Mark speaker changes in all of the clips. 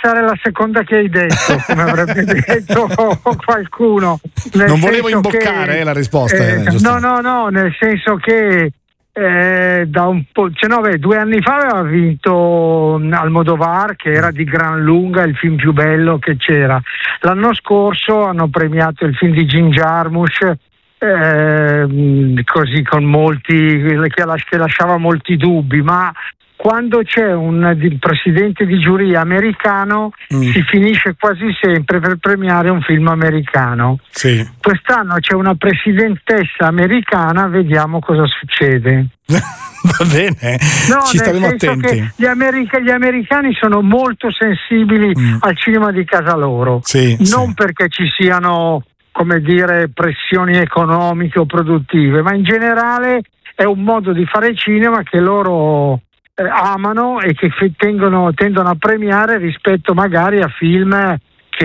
Speaker 1: pensare alla seconda che hai detto, come avrebbe detto qualcuno.
Speaker 2: Non volevo imboccare la risposta.
Speaker 1: No, nel senso che da un po', 2 anni fa aveva vinto Almodovar, che era di gran lunga il film più bello che c'era. L'anno scorso hanno premiato il film di Jim Jarmusch, così con molti che lasciava molti dubbi, ma quando c'è un presidente di giuria americano si finisce quasi sempre per premiare un film americano.
Speaker 2: Sì.
Speaker 1: Quest'anno c'è una presidentessa americana, vediamo cosa succede.
Speaker 2: Va bene, ci staremo attenti.
Speaker 1: Gli americani sono molto sensibili al cinema di casa loro, non perché ci siano, come dire, pressioni economiche o produttive, ma in generale è un modo di fare cinema che loro amano e che tendono a premiare rispetto magari a film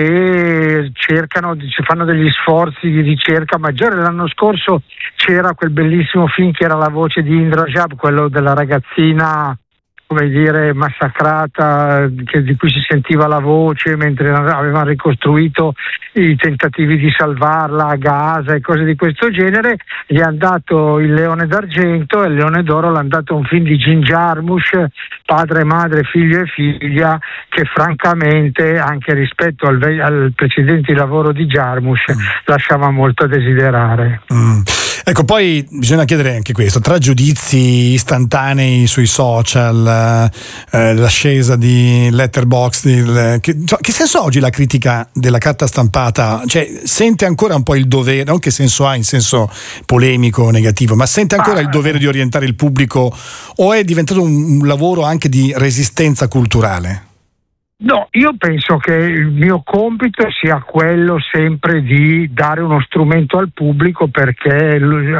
Speaker 1: che fanno degli sforzi di ricerca maggiore. L'anno scorso c'era quel bellissimo film che era La voce di Indra Jab, quello della ragazzina, come dire, massacrata, di cui si sentiva la voce mentre avevano ricostruito i tentativi di salvarla a Gaza e cose di questo genere. Gli hanno dato il Leone d'Argento, e il Leone d'Oro l'hanno dato un film di Jim Jarmusch, Padre, Madre, Figlio e Figlia, che francamente, anche rispetto al precedente lavoro di Jarmusch, lasciava molto a desiderare.
Speaker 2: Ecco, poi bisogna chiedere anche questo: tra giudizi istantanei sui social, l'ascesa di Letterboxd, che senso ha oggi la critica della carta stampata? Cioè, sente ancora un po' il dovere, non che senso ha in senso polemico o negativo, ma sente ancora il dovere di orientare il pubblico, o è diventato un lavoro anche di resistenza culturale?
Speaker 1: No, io penso che il mio compito sia quello sempre di dare uno strumento al pubblico perché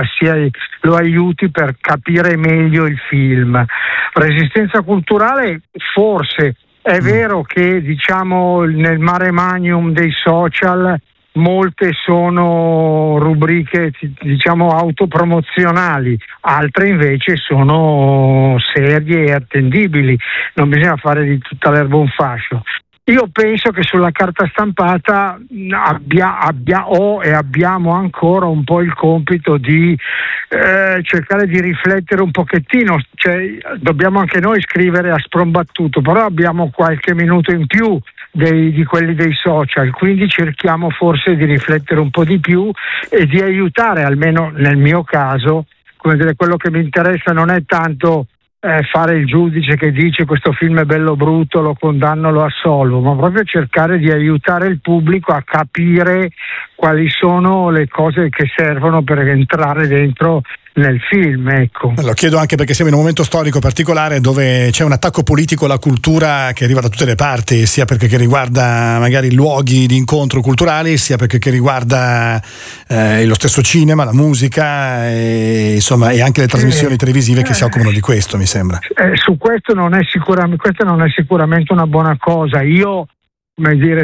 Speaker 1: lo aiuti per capire meglio il film. Resistenza culturale, forse è vero che, diciamo, nel mare magnum dei social molte sono rubriche, diciamo, autopromozionali, altre invece sono serie e attendibili, non bisogna fare di tutta l'erba un fascio. Io penso che sulla carta stampata abbiamo ancora un po' il compito di cercare di riflettere un pochettino, cioè dobbiamo anche noi scrivere a sprombattuto, però abbiamo qualche minuto in più di quelli dei social, quindi cerchiamo forse di riflettere un po' di più e di aiutare, almeno nel mio caso, come dire, quello che mi interessa non è tanto fare il giudice che dice questo film è bello o brutto, lo condanno, lo assolvo, ma proprio cercare di aiutare il pubblico a capire quali sono le cose che servono per entrare dentro nel film, ecco.
Speaker 2: Lo chiedo anche perché siamo in un momento storico particolare dove c'è un attacco politico alla cultura che arriva da tutte le parti, sia perché che riguarda magari luoghi di incontro culturali, sia perché che riguarda lo stesso cinema, la musica e anche le trasmissioni televisive che si occupano di questo, mi sembra.
Speaker 1: Su questo questa non è sicuramente una buona cosa. Io, come dire,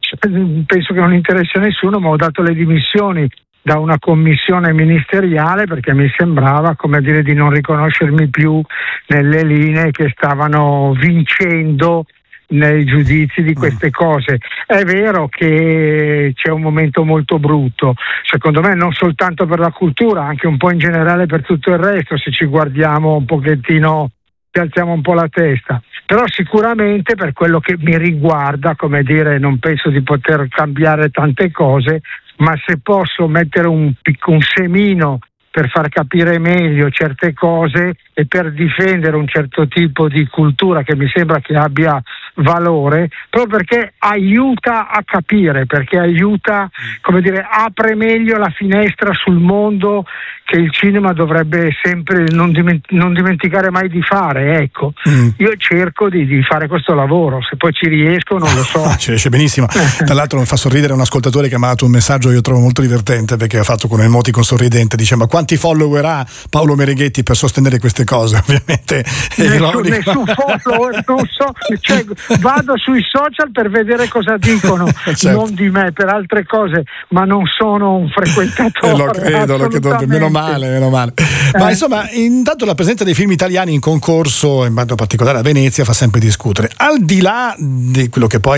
Speaker 1: penso che non interessa a nessuno, ma ho dato le dimissioni da una commissione ministeriale perché mi sembrava, come dire, di non riconoscermi più nelle linee che stavano vincendo nei giudizi di queste cose. È vero che c'è un momento molto brutto, secondo me, non soltanto per la cultura, anche un po' in generale per tutto il resto, se ci guardiamo un pochettino, ci alziamo un po' la testa. Però sicuramente per quello che mi riguarda, come dire, non penso di poter cambiare tante cose, ma se posso mettere un semino per far capire meglio certe cose e per difendere un certo tipo di cultura che mi sembra che abbia valore, proprio perché aiuta a capire, perché aiuta, come dire, apre meglio la finestra sul mondo che il cinema dovrebbe sempre non dimenticare mai di fare, ecco. Io cerco di fare questo lavoro, se poi ci riesco non lo so.
Speaker 2: Ci riesce benissimo. Tra l'altro mi fa sorridere un ascoltatore che mi ha dato un messaggio, io trovo molto divertente, perché ha fatto con emoticon sorridente, dice: ma quanti follower ha Paolo Mereghetti per sostenere queste cose? Ovviamente
Speaker 1: nessun follower, non so, cioè, vado sui social per vedere cosa dicono, certo, non di me, per altre cose, ma non sono un frequentatore.
Speaker 2: Lo credo, meno male. Ma insomma, intanto la presenza dei film italiani in concorso, in modo particolare a Venezia, fa sempre discutere. Al di là di quello che poi